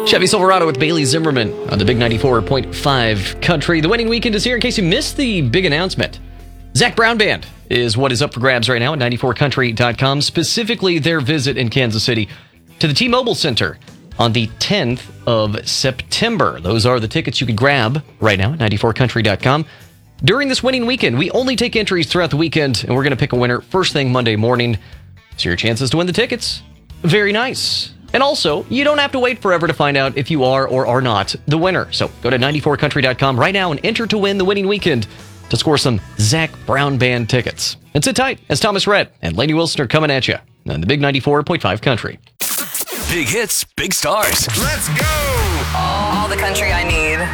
Chevy Silverado with Bailey Zimmerman on the Big 94.5 Country. The winning weekend is here. In case you missed the big announcement, Zac Brown Band is what is up for grabs right now at 94country.com. Specifically, their visit in Kansas City to the T-Mobile Center on the 10th of September. Those are the tickets you can grab right now at 94country.com. During this winning weekend, we only take entries throughout the weekend, and we're going to pick a winner first thing Monday morning. So your chances to win the tickets, very nice. And also, you don't have to wait forever to find out if you are or are not the winner. So go to 94country.com right now and enter to win the winning weekend to score some Zac Brown Band tickets. And sit tight as Thomas Rhett and Lainey Wilson are coming at you on the Big 94.5 Country. Big hits, big stars. Let's go! All the country I need.